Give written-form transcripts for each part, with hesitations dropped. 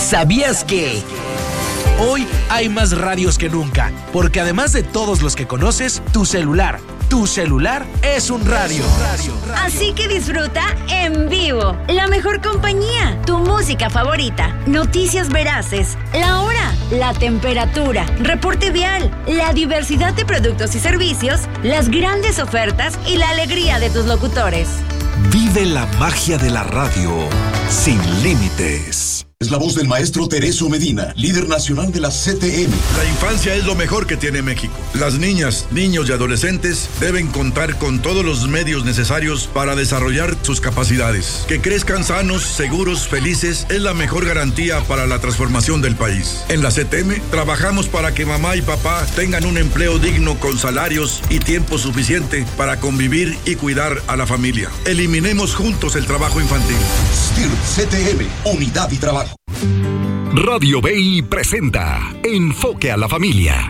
¿Sabías que? Hoy hay más radios que nunca, porque además de todos los que conoces, tu celular es un radio. Así que disfruta en vivo la mejor compañía, tu música favorita, noticias veraces, la hora, la temperatura, reporte vial, la diversidad de productos y servicios, las grandes ofertas y la alegría de tus locutores. Vive la magia de la radio sin límites. Es la voz del maestro Tereso Medina, líder nacional de la CTM. La infancia es lo mejor que tiene México. Las niñas, niños y adolescentes deben contar con todos los medios necesarios para desarrollar sus capacidades. Que crezcan sanos, seguros, felices es la mejor garantía para la transformación del país. En la CTM trabajamos para que mamá y papá tengan un empleo digno con salarios y tiempo suficiente para convivir y cuidar a la familia. Eliminemos juntos el trabajo infantil. STIR CTM, unidad y trabajo. Radio BI presenta Enfoque a la Familia.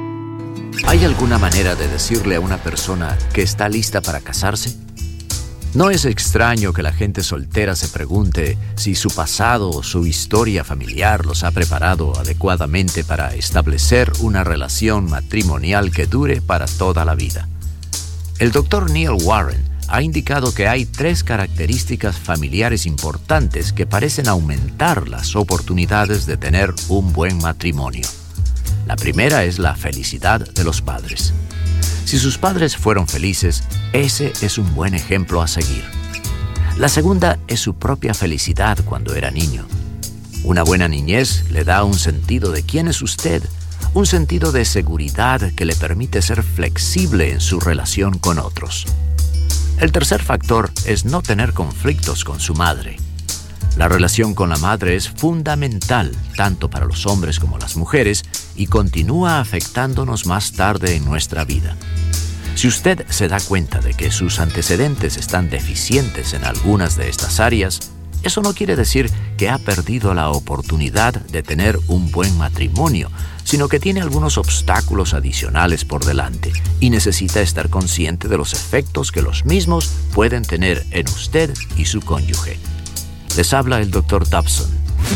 ¿Hay alguna manera de decirle a una persona que está lista para casarse? No es extraño que la gente soltera se pregunte si su pasado o su historia familiar los ha preparado adecuadamente para establecer una relación matrimonial que dure para toda la vida. El Dr. Neil Warren ha indicado que hay 3 características familiares importantes que parecen aumentar las oportunidades de tener un buen matrimonio. La primera es la felicidad de los padres. Si sus padres fueron felices, ese es un buen ejemplo a seguir. La segunda es su propia felicidad cuando era niño. Una buena niñez le da un sentido de quién es usted, un sentido de seguridad que le permite ser flexible en su relación con otros. El tercer factor es no tener conflictos con su madre. La relación con la madre es fundamental tanto para los hombres como las mujeres y continúa afectándonos más tarde en nuestra vida. Si usted se da cuenta de que sus antecedentes están deficientes en algunas de estas áreas, eso no quiere decir que ha perdido la oportunidad de tener un buen matrimonio, sino que tiene algunos obstáculos adicionales por delante y necesita estar consciente de los efectos que los mismos pueden tener en usted y su cónyuge. Les habla el Dr. Dobson.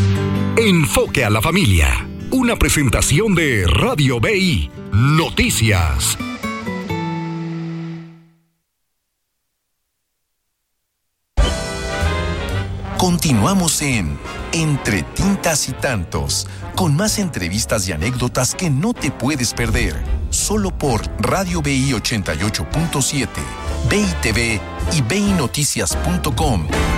Enfoque a la Familia, una presentación de Radio BI Noticias. Continuamos en Entre Tintas y Tantos, con más entrevistas y anécdotas que no te puedes perder, solo por Radio BI 88.7, BI TV y BINoticias.com.